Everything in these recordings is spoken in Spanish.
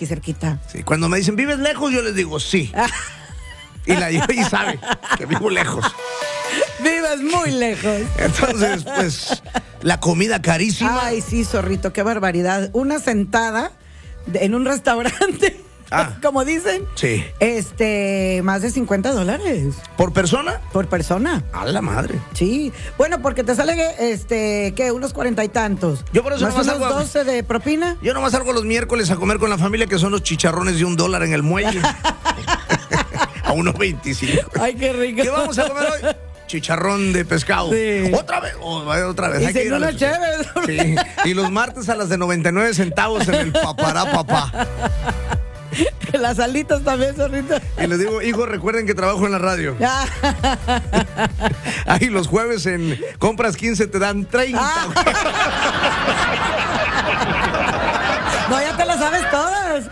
aquí cerquita. Sí, cuando me dicen, ¿vives lejos? Yo les digo, sí. Y la y sabe que vivo lejos. Vives muy lejos. Entonces, pues, la comida carísima. Ay, sí, zorrito, qué barbaridad. Una sentada en un restaurante, como dicen. Sí. Más de $50. ¿Por persona? Por persona. A la madre. Sí. Bueno, porque te sale, ¿qué? Unos 40 y tantos. Yo por eso ¿Más nomás unos salgo 12 de propina? Yo nomás salgo los miércoles a comer con la familia, que son los chicharrones de $1 en el muelle. A 1.25. Ay, qué rico. ¿Qué vamos a comer hoy? Chicharrón de pescado. Sí. Otra vez. Otra vez. Y sin una chévere. Sí. Y los martes a las de 99 centavos en el papará papá. Las alitas también, zorrito. Y les digo, hijo, recuerden que trabajo en la radio. Ahí los jueves en compras 15 te dan 30. No, ya te las sabes todas.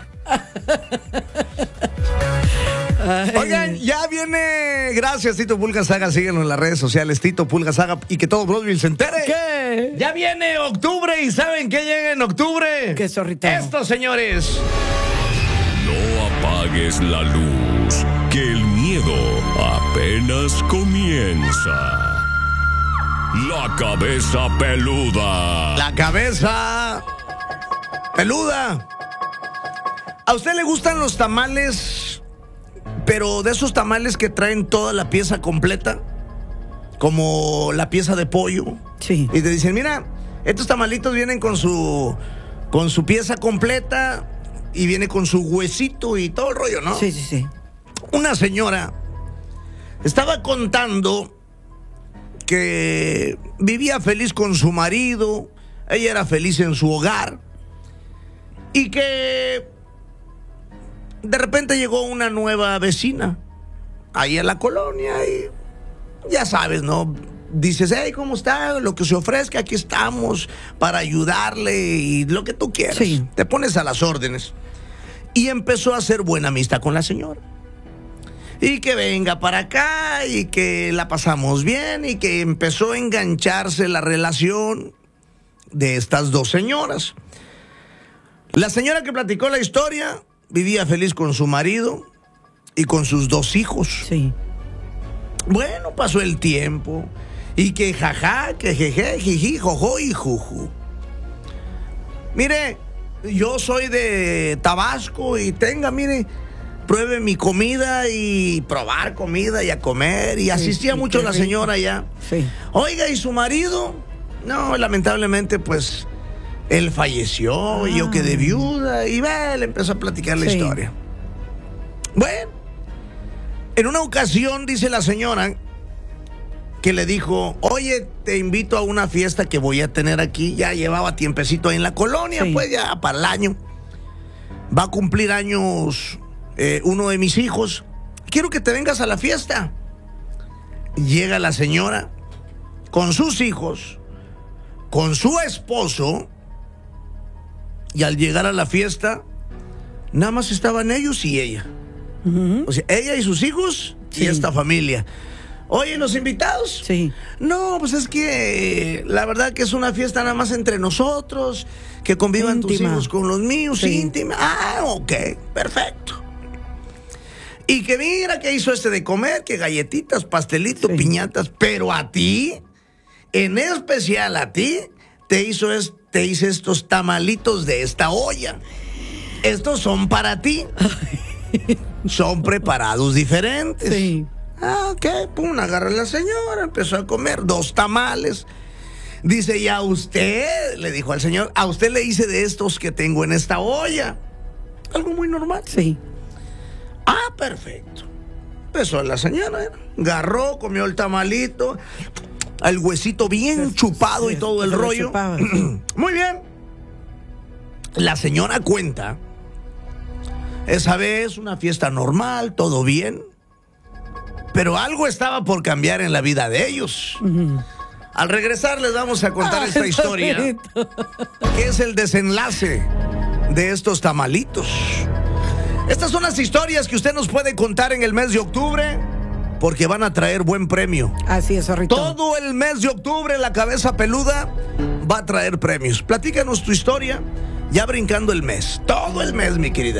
Oigan, ya viene. Gracias, Tito Pulga Saga. Síguenos en las redes sociales, Tito Pulga Saga, y que todo Broadville se entere. ¿Qué? Ya viene octubre, y ¿saben qué llega en octubre? ¿Qué, zorrito? Esto, señores. No apagues la luz, que el miedo apenas comienza. La cabeza peluda. La cabeza peluda. ¿A usted le gustan los tamales, pero de esos tamales que traen toda la pieza completa? Como la pieza de pollo. Sí. Y te dicen, mira, estos tamalitos vienen con su pieza completa y viene con su huesito y todo el rollo, ¿no? Sí, sí, sí. Una señora estaba contando que vivía feliz con su marido, ella era feliz en su hogar, y que de repente llegó una nueva vecina ahí en la colonia y ya sabes, ¿no? Dices, hey, ¿cómo está? Lo que se ofrezca, aquí estamos para ayudarle y lo que tú quieras. Sí. Te pones a las órdenes. Y empezó a hacer buena amistad con la señora. Y que venga para acá y que la pasamos bien y que empezó a engancharse la relación de estas dos señoras. La señora que platicó la historia vivía feliz con su marido y con sus dos hijos. Sí. Bueno, pasó el tiempo y que jajá, que jeje, jiji, jojo y juju. Mire, yo soy de Tabasco y mire, pruebe mi comida y probar comida y a comer. Y asistía mucho la señora ya. Sí. Oiga, ¿y su marido? No, lamentablemente, pues, él falleció y yo quedé viuda. Y le empezó a platicar la historia. Bueno, en una ocasión, dice la señora, que le dijo, oye, te invito a una fiesta que voy a tener aquí. Ya llevaba tiempecito ahí en la colonia, Sí. pues ya para el año. Va a cumplir años uno de mis hijos. Quiero que te vengas a la fiesta. Llega la señora con sus hijos, con su esposo, y al llegar a la fiesta, nada más estaban ellos y ella. Uh-huh. O sea, ella y sus hijos y esta familia. Oye, ¿los invitados? Sí. No, pues es que la verdad que es una fiesta nada más entre nosotros, que convivan tus Íntima. hijos con los míos, Sí. íntima. Ah, ok, perfecto. Y que mira que hizo de comer, que galletitas, pastelitos, Sí. piñatas, pero a ti, en especial a ti, te hice estos tamalitos de esta olla. Estos son para ti. Son preparados diferentes. Sí. Ah, ok, pum, agarra la señora, empezó a comer 2 tamales. Dice, y a usted, le dijo al señor, a usted le hice de estos que tengo en esta olla. Algo muy normal. Sí. Ah, perfecto. Empezó la señora, agarró, comió el tamalito, el huesito bien chupado y todo el se lo rollo. chupaba, sí. Muy bien. La señora cuenta, esa vez una fiesta normal, todo bien, pero algo estaba por cambiar en la vida de ellos. Uh-huh. Al regresar les vamos a contar esta historia, que es el desenlace de estos tamalitos. Estas son las historias que usted nos puede contar en el mes de octubre, porque van a traer buen premio. Así es, zorrito. Todo el mes de octubre la cabeza peluda va a traer premios. Platícanos tu historia, ya brincando el mes. Todo el mes, mi querida.